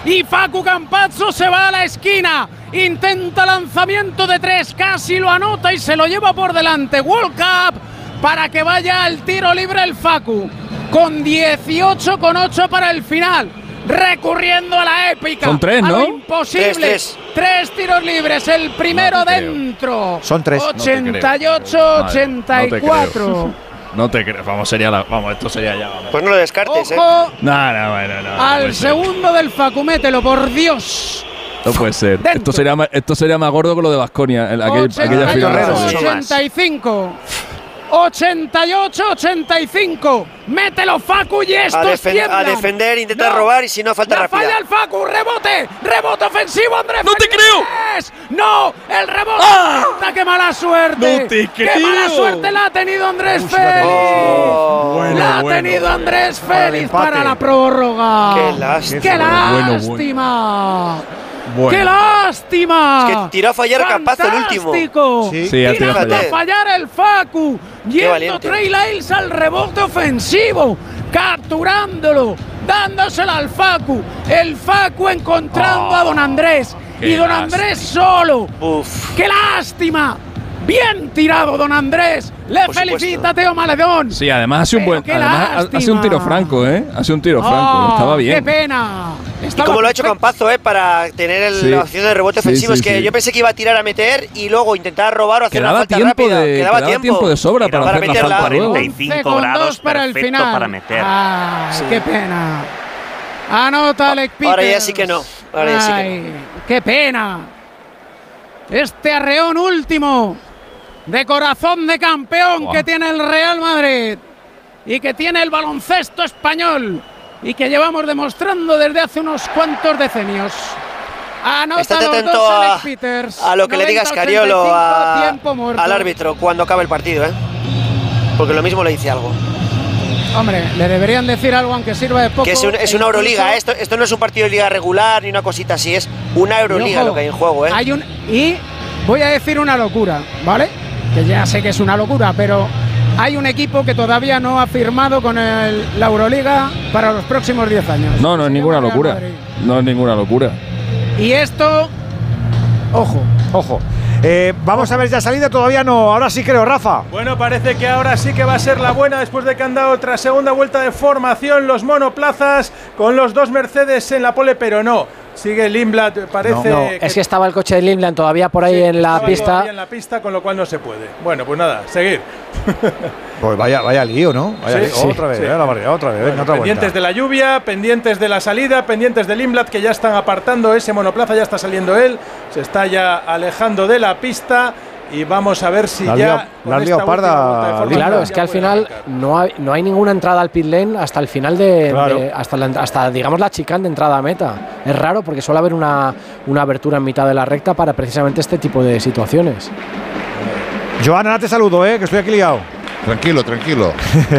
y Facu Campazzo se va a la esquina, intenta lanzamiento de 3, casi lo anota y se lo lleva por delante. World Cup para que vaya al tiro libre el Facu, con 18,8 para el final, recurriendo a la épica. Son 3, ¿no? Imposible. 3 tiros libres, el primero dentro. Son 3. 88-84. No te creo. Vamos, esto sería ya. Vamos. Pues no lo descartes, Ojo, No. al segundo del Facu, mételo, por Dios. No puede ser. Dentro. Esto sería más gordo que lo de Baskonia, aquella final. 85. 88-85. Mételo, Facu, y estos tiemblan. A defender, intenta robar y si no, falta rápida. Falla el Facu, rebote ofensivo, Andrés. ¡No te creo! ¡No! ¡El rebote! ¡Qué mala suerte! ¡No te creo! ¡Qué mala suerte la ha tenido Andrés Félix! La ha tenido Andrés Félix para la prórroga. ¡Qué lástima! ¡Qué lástima! Bueno. ¡Qué lástima! Es que tiró a fallar Campazzo el último. Sí, ha tirado Tirando a fallar el Facu. Yendo valiente. Trey Lyles al rebote ofensivo, capturándolo, dándosela al Facu. El Facu encontrando a Don Andrés. Y Don Andrés solo. Uf. ¡Qué lástima! Bien tirado, Don Andrés. Le felicita Teo Maledón. Sí, además hace un Pero buen. qué Además, hace un tiro franco, ¿eh? Hace un tiro franco. Oh, Estaba bien. ¡Qué pena! Y como lo ha hecho Campazzo, para tener la opción de rebote ofensivo. Es que yo pensé que iba a tirar a meter y luego intentar robar o hacer una falta rápida. Quedaba tiempo de sobra para hacer meterla. la falta. 45 grados para el perfecto final. para meter. ¡Qué pena! Anota Alec Peters. Ahora ya sí que no. ¡Qué pena! Este arreón último de corazón de campeón que tiene el Real Madrid y que tiene el baloncesto español y que llevamos demostrando desde hace unos cuantos decenios. Anota Estate los atento dos Alec Peters. a lo que le digas, 90-85, Cariolo, tiempo muerto. al árbitro cuando acabe el partido, porque lo mismo le dice algo. Hombre, le deberían decir algo aunque sirva de poco. Que es una Euroliga, esto no es un partido de liga regular ni una cosita así, es una Euroliga lo que hay en juego, Y voy a decir una locura, ¿vale? Que ya sé que es una locura, pero hay un equipo que todavía no ha firmado con la Euroliga para los próximos 10 años. No es ninguna locura. No es ninguna locura. Y esto, ojo. Vamos a ver ya salida, todavía no. Ahora sí creo, Rafa. Bueno, parece que ahora sí que va a ser la buena después de que han dado otra segunda vuelta de formación los monoplazas con los dos Mercedes en la pole, pero no. Sigue Lindblad, parece. No, es que estaba el coche de Lindblad todavía por ahí en la pista. Todavía en la pista, con lo cual no se puede. Bueno, pues nada, seguir. Pues vaya lío, ¿no? Otra vez, la barriga, otra vez. Bueno, otra pendientes de la lluvia, pendientes de la salida, pendientes de Lindblad, que ya están apartando ese monoplaza, ya está saliendo él, se está ya alejando de la pista. Y vamos a ver si la han liado parda. Claro, es que al final no hay ninguna entrada al pit lane hasta el final hasta digamos la chicane de entrada a meta. Es raro porque suele haber una abertura en mitad de la recta para precisamente este tipo de situaciones. Joana, te saludo, que estoy aquí liado. Tranquilo.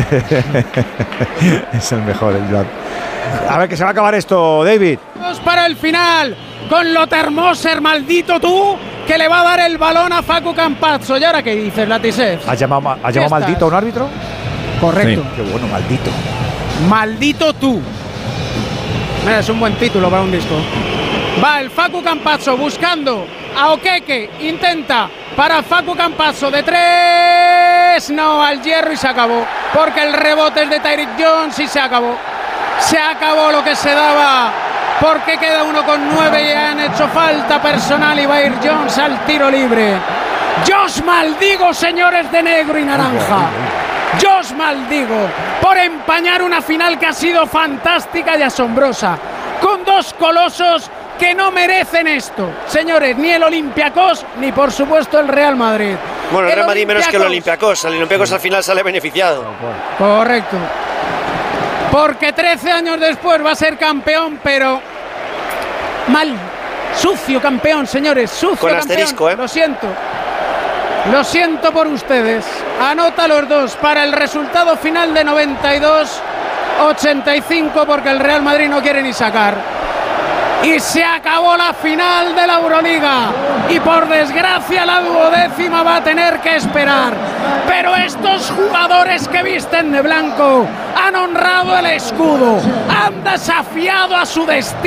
Es el mejor, el Joan. A ver, que se va a acabar esto, David. Vamos para el final con Lothar-Moser, maldito tú, que le va a dar el balón a Facu Campazzo. ¿Y ahora qué dices, Latisev? ¿Has llamado maldito a un árbitro? Correcto. Sí. Qué bueno, maldito. Maldito tú. Mira, es un buen título para un disco. Va el Facu Campazzo buscando a Okeke. Intenta para Facu Campazzo de 3. No, al hierro y se acabó. Porque el rebote es de Tyreek Jones y se acabó. Se acabó lo que se daba. Porque queda 1,9 y han hecho falta personal y va a ir Jones al tiro libre. Yo os maldigo, señores de negro y naranja. Yo os maldigo por empañar una final que ha sido fantástica y asombrosa. Con dos colosos que no merecen esto. Señores, ni el Olympiacos ni por supuesto el Real Madrid. Bueno, el Real Madrid menos que el Olympiacos. El Olympiacos al final sale beneficiado. Correcto. Porque 13 años después va a ser campeón, pero mal. Sucio campeón, señores. Sucio con campeón. Asterisco, Lo siento. Lo siento por ustedes. Anota los dos para el resultado final de 92-85 porque el Real Madrid no quiere ni sacar. Y se acabó la final de la Euroliga. Y por desgracia la 12ª va a tener que esperar. Pero estos jugadores que visten de blanco han honrado el escudo. Han desafiado a su destino.